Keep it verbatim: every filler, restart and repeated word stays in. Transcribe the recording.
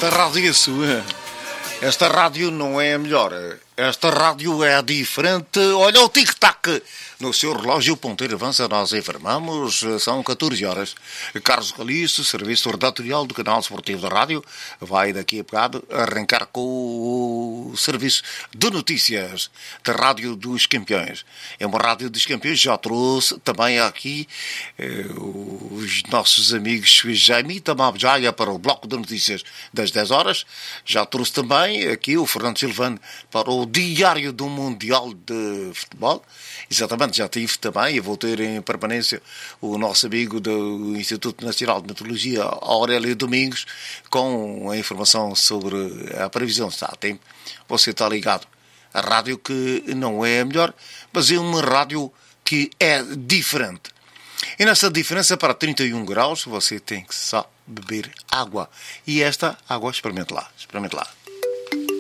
Esta rádio é sua. Esta rádio não é a melhor. Esta rádio é diferente. Olha o tic-tac no seu relógio ponteiro avança. Nós informamos. São catorze horas. Carlos Calixto, serviço redatorial do canal esportivo da rádio, vai daqui a bocado arrancar com o serviço de notícias da Rádio dos Campeões. É uma rádio dos campeões. Já trouxe também aqui eh, os nossos amigos Jaime Tamabjaya para o bloco de notícias das dez horas. Já trouxe também aqui o Fernando Silvano para o Diário do Mundial de Futebol. Exatamente, já tive também, e vou ter em permanência o nosso amigo do Instituto Nacional de Meteorologia, Aurélio Domingos, com a informação sobre a previsão de estado. Tem, você está ligado. A rádio que não é a melhor, mas é uma rádio que é diferente. E nessa diferença, para trinta e um graus, você tem que só beber água. E esta água, experimente lá, experimente lá.